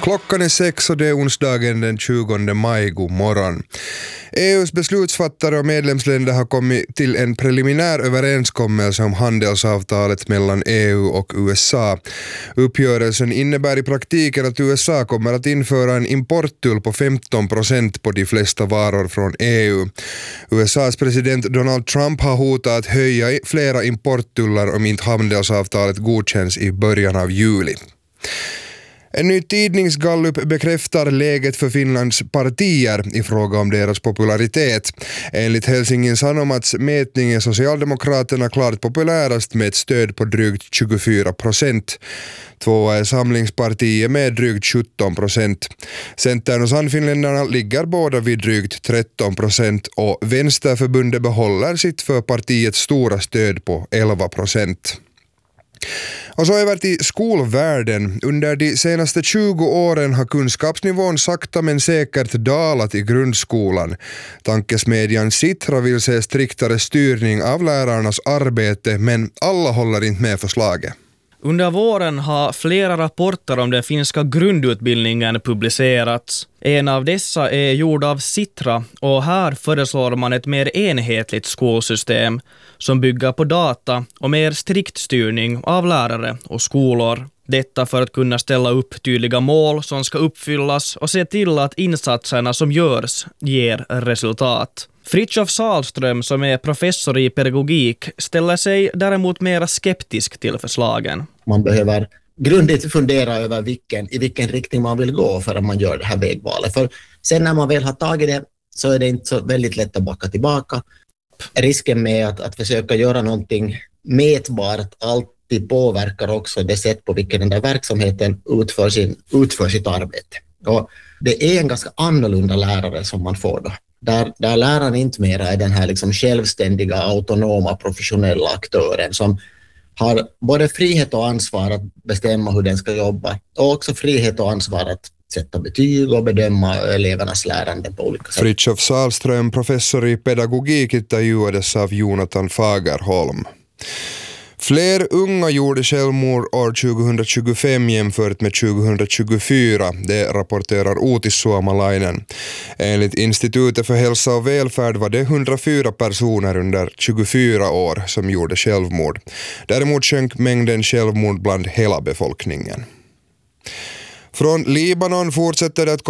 Klockan är 6 och det är onsdagen den 20 maj. God morgon. EUs beslutsfattare och medlemsländer har kommit till en preliminär överenskommelse om handelsavtalet mellan EU och USA. Uppgörelsen innebär i praktiken att USA kommer att införa en importtull på 15% på de flesta varor från EU. USAs president Donald Trump har hotat att höja flera importtullar om inte handelsavtalet godkänns i början av juli. En ny tidningsgallup bekräftar läget för Finlands partier i fråga om deras popularitet. Enligt Helsingin Sanomats mätning är Socialdemokraterna klart populärast med ett stöd på drygt 24%. Tvåa är Samlingspartiet med drygt 17%. Centern och Sannfinländarna ligger båda vid drygt 13% och Vänsterförbundet behåller sitt för partiets stora stöd på 11%. Och så över till skolvärlden. Under de senaste 20 åren har kunskapsnivån sakta men säkert dalat i grundskolan. Tankesmedjan Sitra vill se striktare styrning av lärarnas arbete, men alla håller inte med förslaget. Under våren har flera rapporter om den finska grundutbildningen publicerats. En av dessa är gjord av Sitra och här föreslår man ett mer enhetligt skolsystem som bygger på data och mer strikt styrning av lärare och skolor. Detta för att kunna ställa upp tydliga mål som ska uppfyllas och se till att insatserna som görs ger resultat. Fritjof Sahlström, som är professor i pedagogik, ställer sig däremot mer skeptisk till förslagen. Man behöver grundligt fundera över i vilken riktning man vill gå för att man gör det här vägvalet. För sen när man väl har tagit det så är det inte så väldigt lätt att backa tillbaka. Risken med att försöka göra någonting mätbart alltid påverkar också det sätt på vilken den där verksamheten utför sitt arbete. Och det är en ganska annorlunda lärare som man får då. Där läraren inte mer är den här liksom självständiga, autonoma, professionella aktören som har både frihet och ansvar att bestämma hur den ska jobba och också frihet och ansvar att sätta betyg och bedöma elevernas lärande på olika sätt. Fritjof Sahlström, professor i pedagogik, intervjuades av Jonathan Fagerholm. Fler unga gjorde självmord år 2025 jämfört med 2024, det rapporterar Outis Suomalainen. Enligt Institutet för hälsa och välfärd var det 104 personer under 24 år som gjorde självmord. Däremot sjönk mängden självmord bland hela befolkningen. Från Libanon fortsätter det att